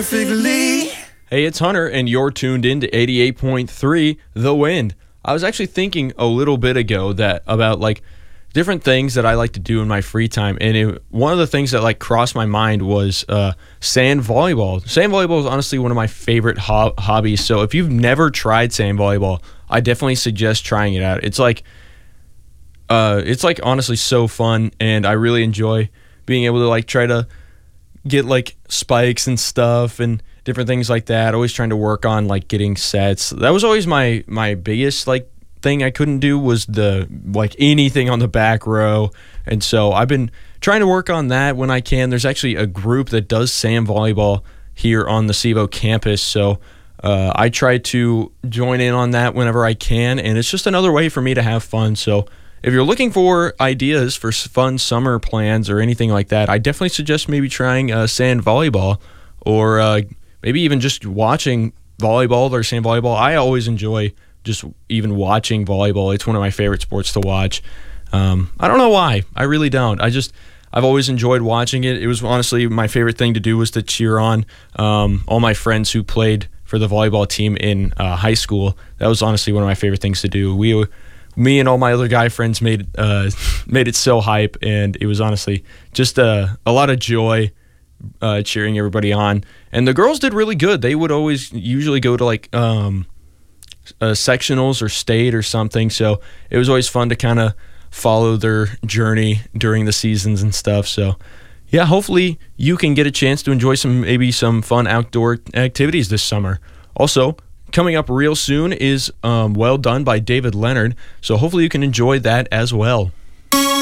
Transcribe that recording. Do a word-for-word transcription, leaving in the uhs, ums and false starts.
perfectly. Hey, it's Hunter, and you're tuned in to eighty-eight point three The Wind. I was actually thinking a little bit ago that about like different things that I like to do in my free time, and it, one of the things that like crossed my mind was uh, sand volleyball. Sand volleyball is honestly one of my favorite ho- hobbies. So if you've never tried sand volleyball, I definitely suggest trying it out. It's like, uh, it's like honestly so fun, and I really enjoy being able to like try to get like spikes and stuff and different things like that. Always trying to work on like getting sets. That was always my my biggest like thing I couldn't do was the like anything on the back row. And so I've been trying to work on that when I can. There's actually a group that does sand volleyball here on the SIVO campus. So uh, I try to join in on that whenever I can, and it's just another way for me to have fun. So if you're looking for ideas for fun summer plans or anything like that, I definitely suggest maybe trying uh, sand volleyball, or uh, maybe even just watching volleyball or sand volleyball. I always enjoy just even watching volleyball. It's one of my favorite sports to watch. Um, I don't know why. I really don't. I just, I've always enjoyed watching it. It was honestly my favorite thing to do was to cheer on um, all my friends who played for the volleyball team in uh, high school. That was honestly one of my favorite things to do. We Me and all my other guy friends made uh, made it so hype, and it was honestly just a, a lot of joy uh, cheering everybody on. And the girls did really good. They would always usually go to like um, uh, sectionals or state or something, so it was always fun to kind of follow their journey during the seasons and stuff. So yeah, hopefully you can get a chance to enjoy some maybe some fun outdoor activities this summer. Also, coming up real soon is um, Well Done by David Leonard, so hopefully you can enjoy that as well.